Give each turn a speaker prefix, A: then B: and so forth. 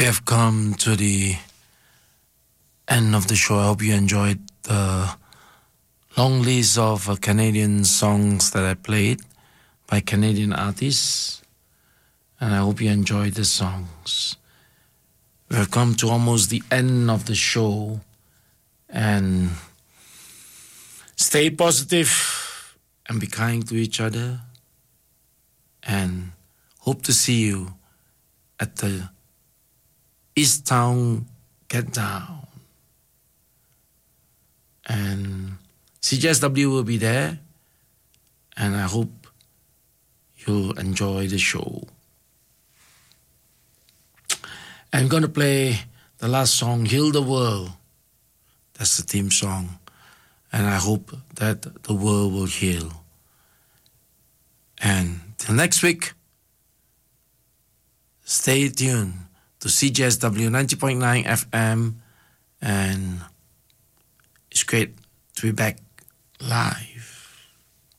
A: We have come to the end of the show. I hope you enjoyed the long list of Canadian songs that I played by Canadian artists, and I hope you enjoyed the songs. We have come to almost the end of the show, and stay positive and be kind to each other, and hope to see you at the East Town Get Down. And CJSW will be there, and I hope you'll enjoy the show. I'm going to play the last song, Heal the World. That's the theme song. And I hope that the world will heal. And till next week, stay tuned to CJSW 90.9 FM. And it's great to be back live.